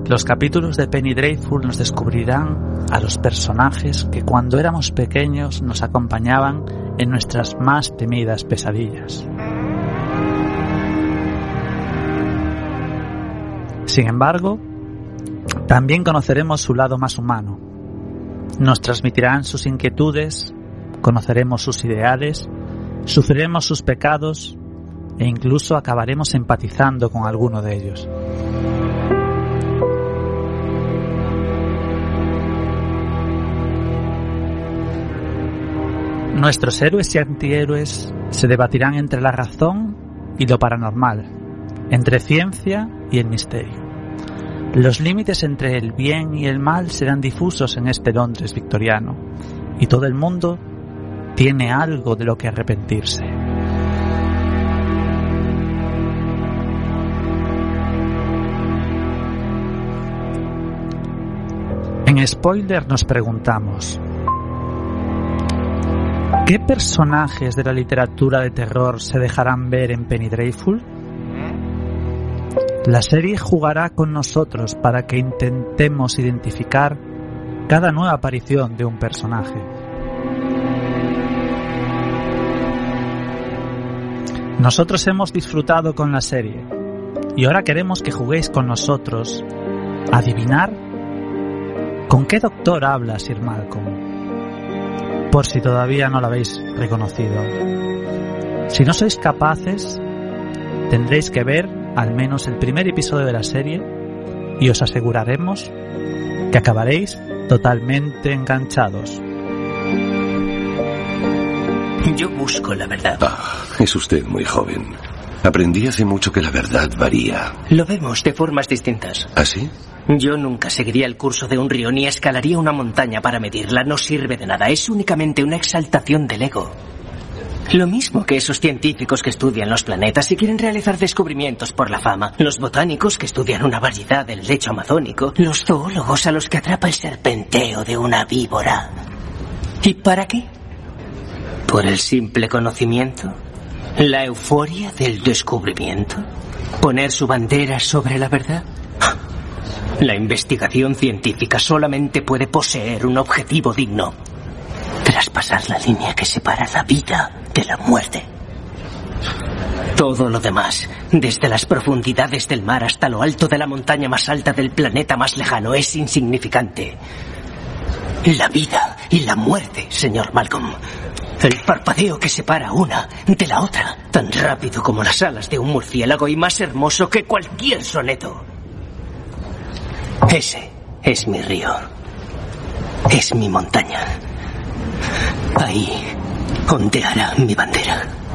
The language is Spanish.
Los capítulos de Penny Dreadful nos descubrirán a los personajes que cuando éramos pequeños nos acompañaban en nuestras más temidas pesadillas. Sin embargo, también conoceremos su lado más humano. Nos transmitirán sus inquietudes, conoceremos sus ideales, sufriremos sus pecados e incluso acabaremos empatizando con alguno de ellos. Nuestros héroes y antihéroes se debatirán entre la razón y lo paranormal, entre ciencia y el misterio. Los límites entre el bien y el mal serán difusos en este Londres victoriano, y todo el mundo tiene algo de lo que arrepentirse. En Spoiler nos preguntamos: ¿qué personajes de la literatura de terror se dejarán ver en Penny Dreadful? La serie jugará con nosotros para que intentemos identificar cada nueva aparición de un personaje. Nosotros hemos disfrutado con la serie y ahora queremos que juguéis con nosotros a adivinar con qué doctor habla Sir Malcolm, por si todavía no lo habéis reconocido. Si no sois capaces, tendréis que ver al menos el primer episodio de la serie y os aseguraremos que acabaréis totalmente enganchados. Yo busco la verdad. Es usted muy joven. Aprendí hace mucho que la verdad varía. Lo vemos de formas distintas. ¿Ah, sí? Yo nunca seguiría el curso de un río ni escalaría una montaña para medirla. No sirve de nada. Es únicamente una exaltación del ego. Lo mismo que esos científicos que estudian los planetas y quieren realizar descubrimientos por la fama. Los botánicos que estudian una variedad del lecho amazónico. Los zoólogos a los que atrapa el serpenteo de una víbora. ¿Y para qué? ¿Por el simple conocimiento? ¿La euforia del descubrimiento? ¿Poner su bandera sobre la verdad? La investigación científica solamente puede poseer un objetivo digno: traspasar la línea que separa la vida de la muerte. Todo lo demás, desde las profundidades del mar hasta lo alto de la montaña más alta del planeta más lejano, es insignificante. La vida y la muerte, señor Malcolm. El parpadeo que separa una de la otra, tan rápido como las alas de un murciélago y más hermoso que cualquier soneto. Ese es mi río. Es mi montaña. Ahí ondeará mi bandera.